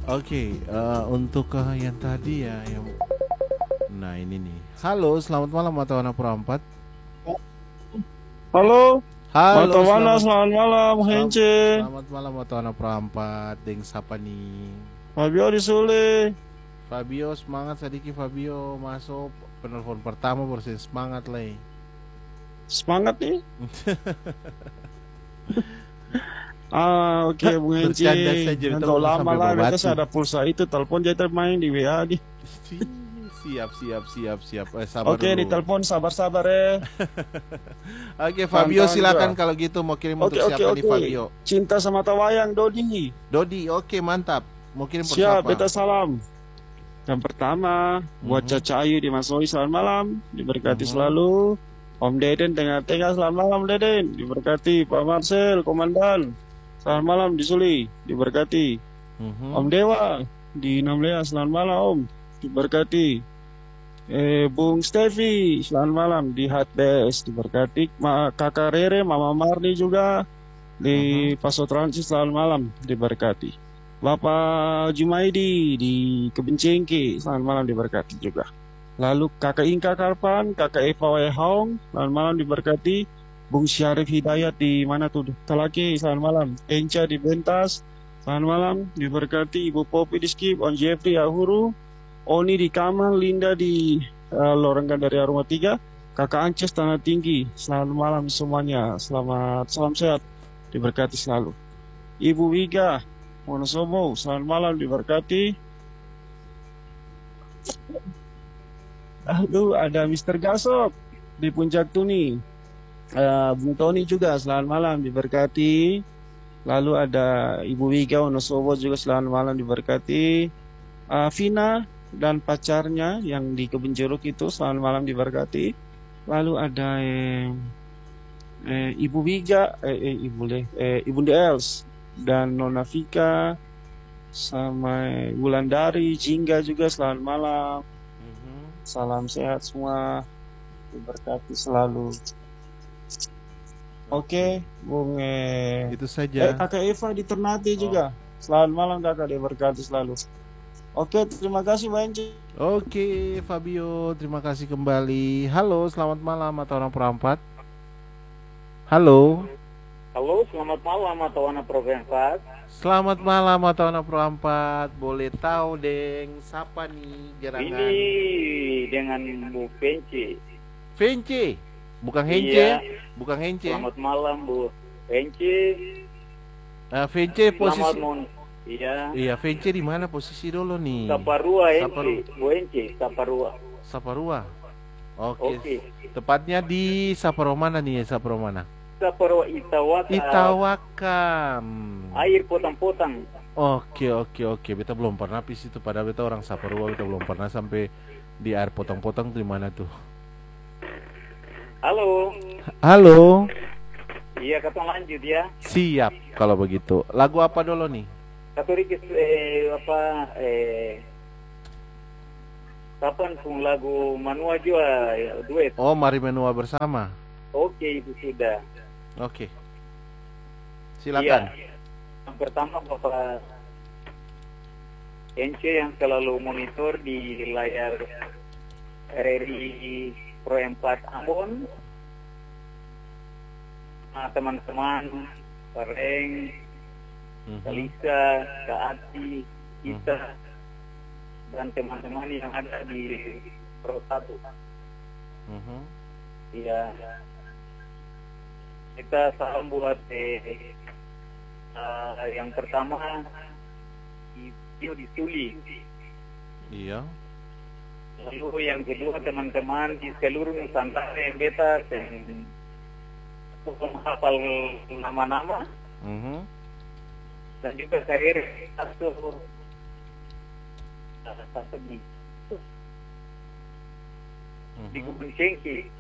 Oke, untuk yang tadi ya, yang nah ini nih. Halo, selamat malam atau anak perempat. Halo, Halo, Matawana, selamat malam, selam- Hence. selamat malam atau anak perempat. Deng siapa nih? Fabio di Sule. Fabio, semangat sedikit Fabio masuk penelpon pertama bersih semangat leh. Semangat nih. Oke, Bung Hence. Bercanda saja, kita Untuk belum lama sampai lah, beta berbatu. ada pulsa itu, telepon jadi main di WA di. Siap, siap, siap, siap. Sabar Oke, di dulu. telepon sabar-sabar ya. Oke, Fabio Pantang silakan juga. kalau gitu mau kirim untuk Oke, oke, siapa nih oke. Fabio? Cinta sama tawayang, Dodi. Dodi, oke mantap. Mau kirim per Siap, siapa? beta salam. Yang pertama, buat Mhm, Caca Ayu di Mas Oi, selamat malam. Diberkati mhm, selalu. Om Deden tengah-tengah, selamat malam Deden. Diberkati Pak Marcel, Komandan. Selamat malam di Suli, diberkati. Om mhm, Dewa di Namlea, selamat malam Om. Diberkati. Bung Stevi, selamat malam di HTS, diberkati. Kakak Rere, Mama Marni juga mhm, di Paso Transit, selamat malam, diberkati. Bapak Jumaidi di Kebencengke, selamat malam diberkati juga. Lalu Kakak Inka Karpan, Kakak Eva Wehaong, selamat malam diberkati. Bung Syarif Hidayat di mana tuh? Talaki, selamat malam. Enca di Bentas, selamat malam diberkati. Ibu Popi di Skip, On Jeffrey Ahuru, Oni di Kamal, Linda di Lorenggan dari Aroma 3, Kakak Ances Tanah Tinggi, selamat malam semuanya. Selamat, salam sehat, diberkati selalu. Ibu Wiga, Wonosobo, selamat malam diberkati. Lalu ada Mister Gasok di Puncak Tuni. Bung Tony juga selamat malam diberkati. Lalu ada Ibu Wiga Wonosobo juga selamat malam diberkati. Vina dan pacarnya yang di Kebun Jeruk itu selamat malam diberkati. Lalu ada Ibu Wiga, Ibu Els dan Nona Vika sama Wulandari, Jingga juga selamat malam. mhm. Salam sehat semua, diberkati selalu. Oke, Oke, Bung itu saja. Kakak Eva di Ternate Oh, juga. Selamat malam Kakak, diberkati selalu. Oke, terima kasih banyak. oke Fabio, terima kasih kembali. Halo, selamat malam atau anak perempat. Halo, Halo, selamat malam atau anak Provenfat. selamat malam atau anak perempat. Boleh tahu deng, siapa nih Ini gerangan? dengan Bu Penci. Vence, bukan Hence, Iya, bukan Hence. selamat malam Bu Penci. Vence Selamat posisi, mon. Iya, iya Vence di mana posisi dulu nih? Saparua Saparu, Enci, Bu Enci, Saparua. Saparua. Oke, Oke, tepatnya di Saparua mana nih? Saparua mana? Saparua Itawaka, Itawakam. air potang-potang. Oke, oke, oke. Beta belum pernah di situ. Padahal beta orang Saparua. Beta belum pernah sampai di air potong-potong di mana tuh. Halo, Halo. iya katong lanjut ya. Siap kalau begitu. Lagu apa dulu nih? Katorikis apa kapan pun lagu Manua juga duet. Oh, mari menua bersama. Oke, itu sudah. Oke, Iya, silakan. yang pertama Bapak NC yang selalu monitor di layar RRI Pro 4 Ambon, teman-teman Pak Reng, Kak Mhm, Lisa, Kak Ati, mhm, kita, dan teman-teman yang ada di Pro 1. mhm. Iya, kita salam buat yang pertama Ibio di Suli. Iya. Lalu yang kedua teman-teman di seluruh Nusantara yang beta yang menghafal nama-nama Mhm, dan juga karir satu di mhm. Kebun Cengki.